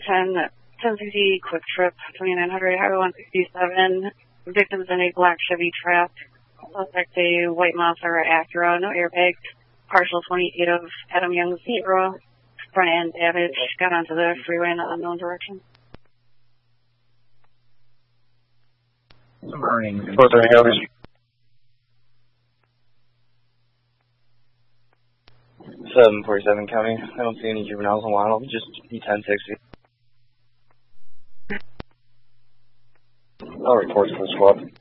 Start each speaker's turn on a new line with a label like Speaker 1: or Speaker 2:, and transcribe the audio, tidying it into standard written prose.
Speaker 1: 1060 Quick Trip, 2900 Highway 167. Victims in a black Chevy Trap. Suspect a white Mazda or Acura, no airbags. Partial 28 of Adam Young's Zebra. Front end damage. Got onto the freeway in an unknown direction.
Speaker 2: Some earnings.
Speaker 3: 747 County. I don't see any juveniles on line. I'll just be 1060. I'll report to the squad.